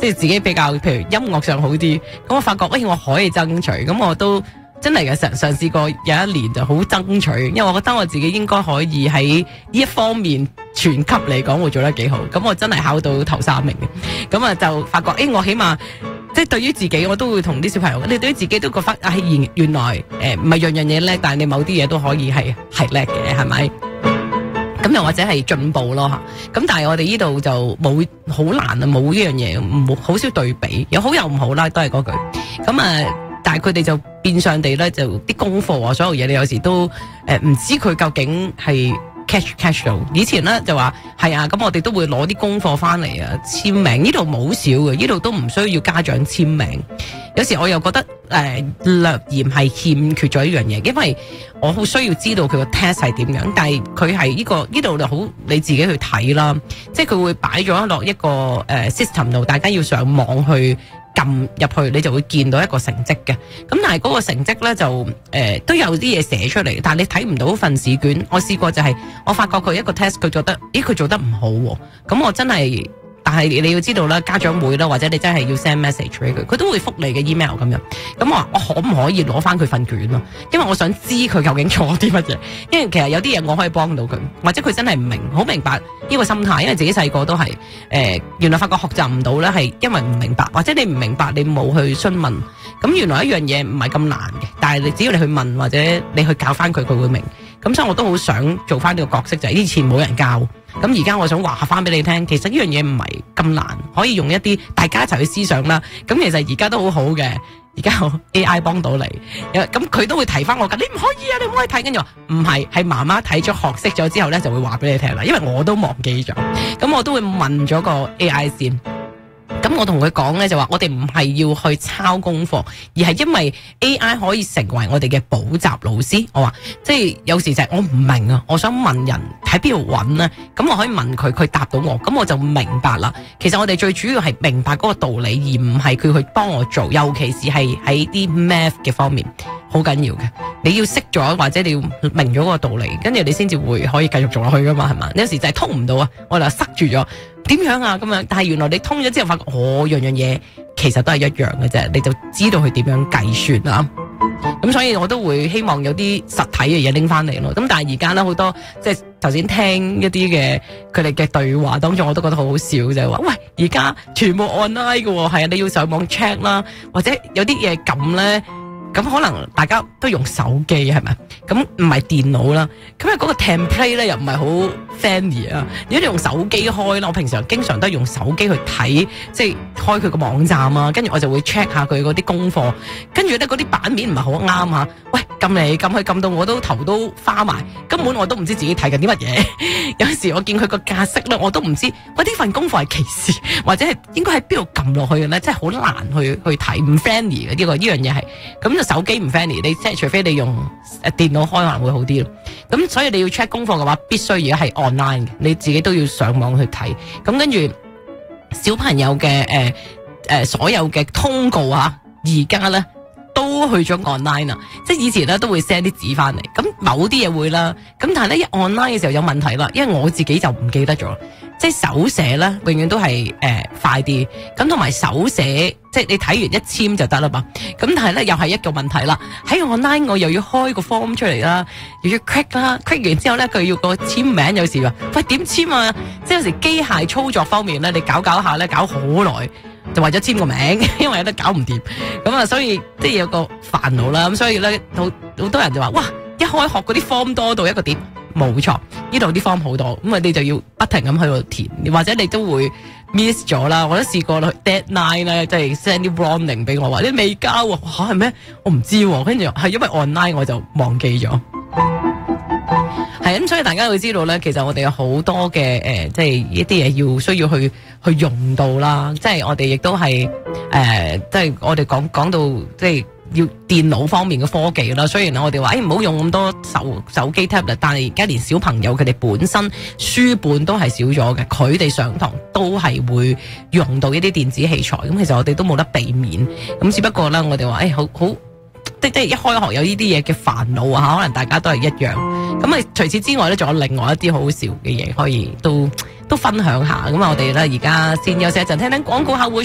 即係自己比較譬如音樂上好啲，咁我發覺我可以爭取，咁我都真係嘅嘗試過有一年就好爭取，因為我覺得我自己應該可以喺呢一方面全級嚟講會做得幾好，咁我真係考到頭3名嘅，咁啊就發覺我起碼即係對於自己我都會同啲小朋友，你對於自己都覺得原來唔係樣樣嘢叻，但係你某啲嘢都可以係叻嘅，係咪？咁又或者係進步咯嚇，咁但係我哋呢度就冇好難啊，冇呢樣嘢，冇好少對比，有好有唔好啦，都係嗰句。咁但係佢哋就變相地咧，就啲功課啊，所有嘢你有時都唔知佢究竟係 catch 到。以前咧就話係啊，咁我哋都會攞啲功課翻嚟啊簽名，呢度冇少嘅，呢度都唔需要家長簽名。有時我又覺得略嫌係欠缺咗呢樣嘢，因為我好需要知道佢個 test 係點樣，但係佢係呢度就好你自己去睇啦，即係佢會擺咗落一個system 度，大家要上網去撳入去，你就會見到一個成績嘅。咁但係嗰個成績咧就都有啲嘢寫出嚟，但係你睇唔到份試卷。我試過就係我發覺佢一個 test 佢覺得佢做得唔好喎，咁我真係。但係你要知道啦，家長會啦，或者你真係要 send message 俾佢，佢都會覆你嘅 email 咁樣。咁我可唔可以攞翻佢份卷咯？因為我想知佢究竟錯啲乜嘢。因為其實有啲嘢我可以幫到佢，或者佢真係唔明，好明白呢個心態。因為自己細個都係原來發覺學習唔到咧，係因為唔明白，或者你唔明白你冇去詢問。咁原來一樣嘢唔係咁難嘅，但係你只要你去問或者你去教翻佢，佢會明。咁所以我都好想做翻呢個角色，就係以前冇人教。咁而家我想話翻俾你聽，其實呢樣嘢唔係咁難，可以用一啲大家一齊去思想啦。咁其實而家都好好嘅，而家有 AI 幫到你。咁佢都會提翻我㗎，你唔可以啊，你唔可以睇。跟住話唔係，係媽媽睇咗學識咗之後咧，就會話俾你聽啦。因為我都忘記咗，咁我都會問咗個 AI 先。咁我同佢講咧就話，我哋唔係要去抄功課，而係因為 AI 可以成為我哋嘅補習老師。我話即係有時就係我唔明啊，我想問人喺邊度揾呢？咁我可以問佢，佢答到我，咁我就明白啦。其實我哋最主要係明白嗰個道理，而唔係佢去幫我做，尤其是係喺啲 math 嘅方面好緊要嘅。你要識咗或者你要明咗嗰個道理，跟住你先至會可以繼續做落去噶嘛，係嘛？有時就係通唔到啊，我就塞住咗。點樣啊咁樣？但係原來你通咗之後發覺，樣樣嘢其實都係一樣嘅啫，你就知道佢點樣計算啦。咁所以我都會希望有啲實體嘅嘢拎翻嚟咯。咁但係而家咧好多即係頭先聽一啲嘅佢哋嘅對話當中，我都覺得好好笑，就係話喂，而家全部 online 嘅喎，係啊，你要上網 check 啦，或者有啲嘢撳咧。咁可能大家都用手機係咪？咁唔係電腦啦。咁嗰個 template 咧又唔係好 fancy 啊。如果你用手機開啦，我平常經常都係用手機去睇，即係開佢個網站啊。跟住我就會 check 下佢嗰啲功課。跟住咧嗰啲版面唔係好啱啊。喂，撳嚟撳去撳到我都頭都花埋，根本我都唔知自己睇緊啲乜嘢。有時我見佢個格式咧，我都唔知喂呢份功課係歧視，或者係應該喺邊度撳落去嘅咧，真係好難去睇，唔 friendly 嘅呢樣嘢係咁。手機唔 friendly， 你即係除非你用電腦開可能會好啲咯。咁所以你要 check 功課嘅話，必須而家係 online 嘅，你自己都要上網去睇。咁跟住小朋友嘅所有嘅通告啊，而家咧都去咗 online 啊，即係以前咧都會 send 啲紙翻嚟，咁某啲嘢會啦。咁但係咧一 online 嘅時候有問題啦，因為我自己就唔記得咗。即係手寫咧，永遠都係快啲。咁同埋手寫，即係你睇完一簽就得啦嘛。咁但係咧又係一個問題啦。喺 online 我又要開個 form 出嚟啦，又要 click 啦，click 完之後咧佢要個簽名，有時話喂點簽啊？即係有時機械操作方面咧，你搞下咧搞好耐，就為咗簽個名，因為有得搞唔掂。咁啊，所以即係有個煩惱啦。咁所以咧好多人就話哇，一開學嗰啲 form 多到一個點。冇錯，呢度啲 form 好多，咁啊你就要不停咁喺度填，或者你都會 miss 咗啦。我都試過 deadline 咧，即係 send 啲 warning 俾我話你未交喎，嚇係咩？我唔知喎，跟住係因為 online 我就忘記咗。係咁，所以大家會知道咧，其實我哋有好多嘅即係一啲嘢要需要去用到啦。即係我哋亦都係即係我哋講到即係。要電腦方面嘅科技啦，雖然我哋話唔好用咁多手機 tablet， 但係而家連小朋友佢哋本身書本都係少咗嘅，佢哋上堂都係會用到一啲電子器材，咁其實我哋都冇得避免，咁只不過咧我哋話好即係一開學有呢啲嘢嘅煩惱啊，可能大家都係一樣。咁啊除此之外咧，仲有另外一啲好好笑嘅嘢可以都分享下。咁啊我哋咧而家先休息一陣，聽聽廣告後會